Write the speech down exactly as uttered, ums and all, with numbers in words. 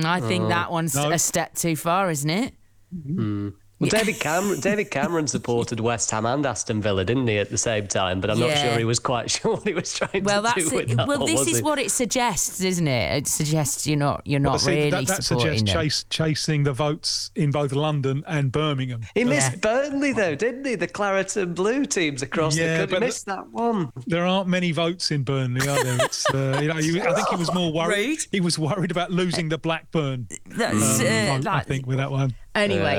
Mm, I think Oh. that one's No. a step too far, isn't it? Mm. Well, David Cameron, David Cameron supported West Ham and Aston Villa, didn't he, at the same time? But I'm not Yeah. sure he was quite sure what he was trying Well, to that's do with it. that. Well, one, this was is he? what it suggests, isn't it? It suggests you're not you're not Well, see, really that, that supporting suggests them. chase, chasing the votes in both London and Birmingham. He missed Yeah. Burnley, though, didn't he? The Claret and Blue teams across Yeah, the country. He but missed that one. There aren't many votes in Burnley, are there? It's, uh, you know, you, I think he was more worried. Rude. He was worried about losing the Blackburn That's um, uh, vote, I like, think, with that one. anyway.